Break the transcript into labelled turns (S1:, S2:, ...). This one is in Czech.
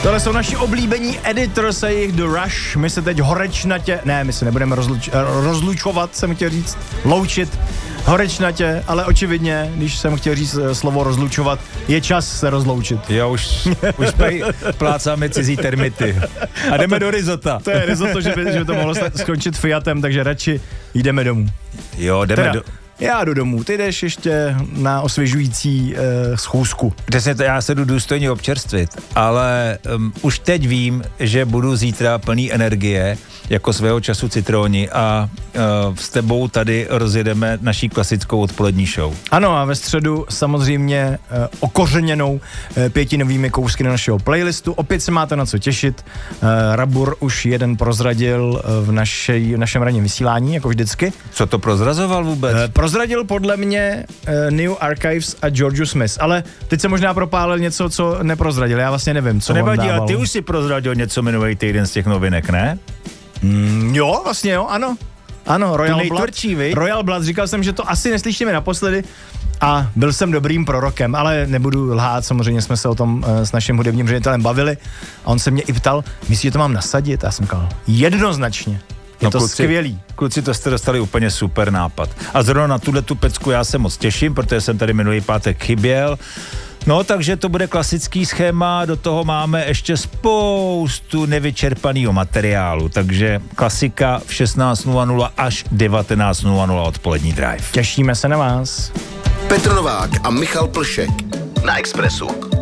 S1: Tohle jsou naši oblíbení Editors a jejich The Rush. My se teď horečnatě, ne, my se nebudeme rozlučovat, jsem chtěl říct, loučit horečnatě, ale očividně, když jsem chtěl říct slovo rozlučovat, je čas se rozloučit.
S2: Jo, už plácáme cizí termity. A jdeme do risota.
S1: To je risotto, že by to mohlo skončit Fiatem, takže radši jdeme domů.
S2: Jo, jdeme
S1: Já jdu domů, ty jdeš ještě na osvěžující schůzku.
S2: Přesně to, já se jdu důstojně občerstvit, ale už teď vím, že budu zítra plný energie, jako svého času Citróni a s tebou tady rozjedeme naší klasickou odpolední show.
S1: Ano a ve středu samozřejmě okořeněnou 5 novými kousky na našeho playlistu. Opět se máte na co těšit. Rabur už jeden prozradil v našem ranním vysílání, jako vždycky.
S2: Co to prozrazoval vůbec?
S1: Prozradil podle mě New Archives a George Smith, ale teď se možná propálil něco, co neprozradil. Já vlastně nevím, co
S2: nevadí,
S1: on dával.
S2: ale ty už si prozradil něco minulý týden z těch novinek, ne?
S1: Jo, vlastně jo, ano. Ano, Royal Blood, říkal jsem, že to asi neslyšíme naposledy a byl jsem dobrým prorokem, ale nebudu lhát, samozřejmě jsme se o tom s naším hudebním ředitelem bavili a on se mě i ptal, myslíš, že to mám nasadit? A já jsem říkal, jednoznačně. Je to skvělý.
S2: Kluci, to jste dostali úplně super nápad. A zrovna na tu pecku já se moc těším, protože jsem tady minulý pátek chyběl. No, takže to bude klasický schéma, do toho máme ještě spoustu nevyčerpaného materiálu, takže klasika v 16:00 až 19:00 odpolední drive.
S1: Těšíme se na vás.
S3: Petr Novák a Michal Plšek na Expressu.